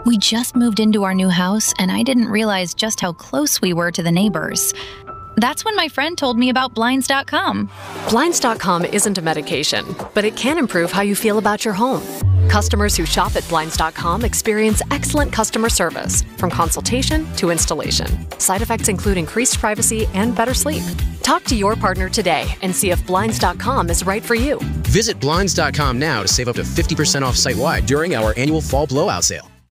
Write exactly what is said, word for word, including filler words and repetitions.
We just moved into our new house, and I didn't realize just how close we were to the neighbors. That's when my friend told me about Blinds dot com. Blinds dot com isn't a medication, but it can improve how you feel about your home. Customers who shop at Blinds dot com experience excellent customer service, from consultation to installation. Side effects include increased privacy and better sleep. Talk to your partner today and see if Blinds dot com is right for you. Visit Blinds dot com now to save up to fifty percent off site-wide during our annual fall blowout sale.